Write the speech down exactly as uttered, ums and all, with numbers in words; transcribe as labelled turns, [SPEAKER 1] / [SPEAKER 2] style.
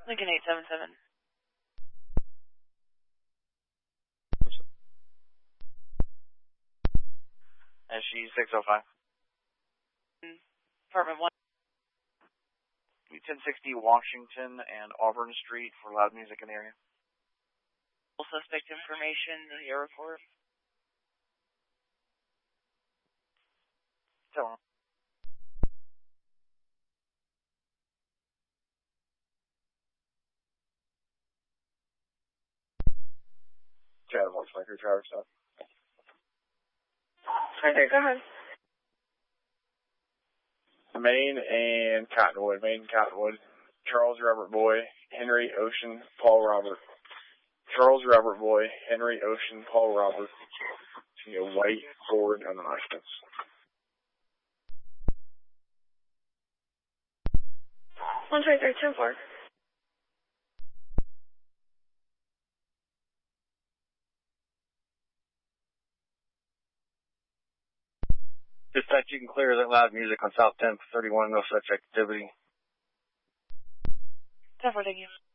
[SPEAKER 1] Lincoln eight seven seven.
[SPEAKER 2] S G six oh five.
[SPEAKER 1] Apartment one.
[SPEAKER 2] ten sixty Washington and Auburn Street for loud music in the area.
[SPEAKER 1] Suspect information in your report.
[SPEAKER 2] Tell him. Chad, what's like your driver's stuff?
[SPEAKER 1] Okay, go ahead.
[SPEAKER 2] Maine and Cottonwood. Maine and Cottonwood. Charles Robert Boy, Henry Ocean, Paul Robert. Charles Robert Boy, Henry Ocean, Paul Robert. You know, white, Ford, and an license.
[SPEAKER 1] one three three two four.
[SPEAKER 2] Dispatch, you can clear that loud music on South tenth thirty-one, no such activity.
[SPEAKER 1] ten four, thank you.